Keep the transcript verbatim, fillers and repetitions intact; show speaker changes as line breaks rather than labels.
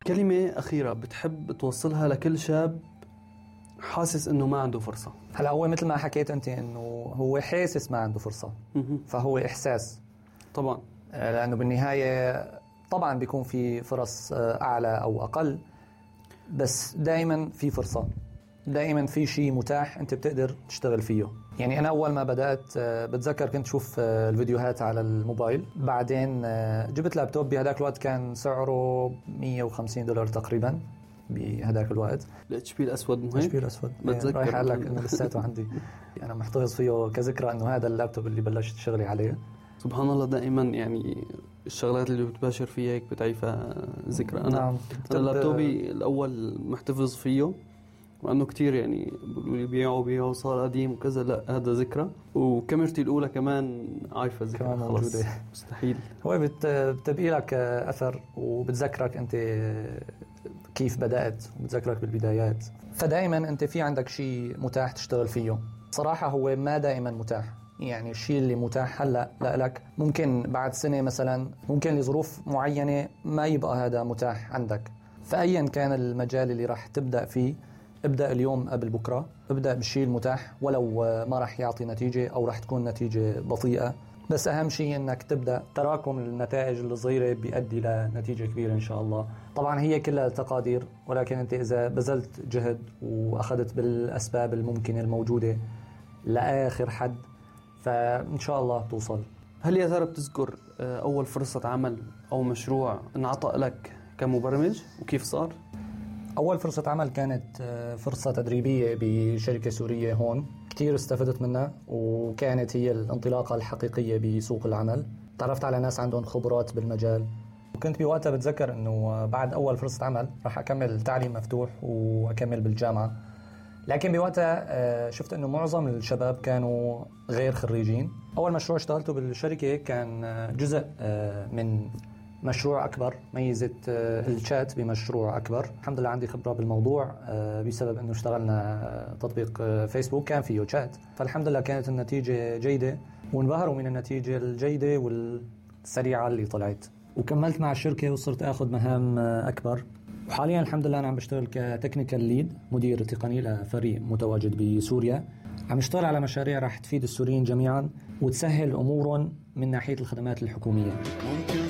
كلمة أخيرة بتحب توصلها لكل شاب حاسس إنه ما عنده فرصة؟
هلا هو مثل ما حكيت أنت إنه هو حاسس ما عنده فرصة، فهو إحساس
طبعا،
لأنه بالنهاية طبعا بيكون في فرص أعلى أو أقل، بس دائما في فرصة، دائما في شيء متاح أنت بتقدر تشتغل فيه. يعني أنا أول ما بدأت بتذكر كنت شوف الفيديوهات على الموبايل، بعدين جبت لابتوب بهداك الوقت كان سعره مية وخمسين دولار تقريبا بهداك الوقت.
الاتش بي الأسود مهم؟
الاتش بي الأسود رايح أقول لك إنه لساته عندي، أنا محتفظ فيه كذكرى إنه هذا اللابتوب اللي بلشت شغلي عليه.
سبحان الله، دائما يعني الشغلات اللي بتباشر فيها هيك بتعيفها ذكرى. أنا
نعم.
أنا لابتوبي الأول محتفظ فيه وأنه كتير يعني بيقولوا لي بيعوا بيعوا صار قديم وكذا، لا هذا ذكرى. وكاميرتي الأولى كمان عايفة ذكرى،
كمان موجودة،
مستحيل.
هو بتبقي لك أثر وبتذكرك أنت كيف بدأت وبتذكرك بالبدايات، فدائما أنت في عندك شيء متاح تشتغل فيه. صراحة هو ما دائما متاح، يعني الشيء اللي متاح هلأ لك ممكن بعد سنة مثلا، ممكن لظروف معينة ما يبقى هذا متاح عندك. فأيا كان المجال اللي راح تبدأ فيه، ابدأ اليوم قبل بكرة، ابدأ بالشيء المتاح ولو ما راح يعطي نتيجة أو راح تكون نتيجة بطيئة، بس أهم شيء أنك تبدأ. تراكم النتائج الصغيرة بيؤدي لنتيجة كبيرة إن شاء الله. طبعا هي كلها تقادير، ولكن أنت إذا بذلت جهد وأخذت بالأسباب الممكنة الموجودة لآخر حد فإن شاء الله بتوصل.
هل يا ترى بتذكر أول فرصة عمل أو مشروع انعطى لك كمبرمج وكيف صار؟
أول فرصة عمل كانت فرصة تدريبية بشركة سورية هون، كتير استفدت منها وكانت هي الانطلاقة الحقيقية بسوق العمل. تعرفت على ناس عندهم خبرات بالمجال، وكنت بوقتها بتذكر أنه بعد أول فرصة عمل راح أكمل تعليم مفتوح وأكمل بالجامعة. لكن بوقتها شفت أنه معظم الشباب كانوا غير خريجين. أول مشروع اشتغلته بالشركة كان جزء من مشروع أكبر، ميزة الشات بمشروع أكبر. الحمد لله عندي خبرة بالموضوع بسبب أنه اشتغلنا تطبيق فيسبوك كان فيه شات، فالحمد لله كانت النتيجة جيدة وانبهروا من النتيجة الجيدة والسريعة اللي طلعت، وكملت مع الشركة وصرت أخذ مهام أكبر. وحاليا الحمد لله أنا عم بشتغل كتكنيكال ليد، مدير تقني لفريق متواجد بسوريا. عم اشتغل على مشاريع راح تفيد السوريين جميعا وتسهل أمورهم من ناحية الخدمات الحكومية.